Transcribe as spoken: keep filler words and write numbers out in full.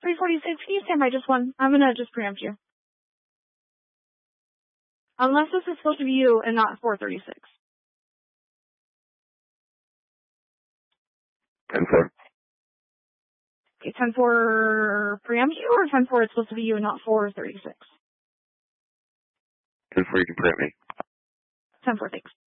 three forty-six, can you stand by just one? I'm gonna just preempt you. Unless this is supposed to be you and not four thirty-six. ten four. Okay, ten four preempt you, or ten four it's supposed to be you and not four thirty-six? ten four, you can preempt me. ten four, thanks.